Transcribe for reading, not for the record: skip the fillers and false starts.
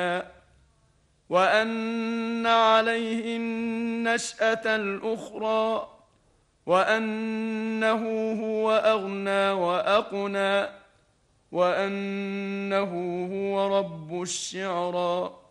وأن عليه النشأة الأخرى وأنه هو أغنى وأقنى وأنه هو رب الشعرى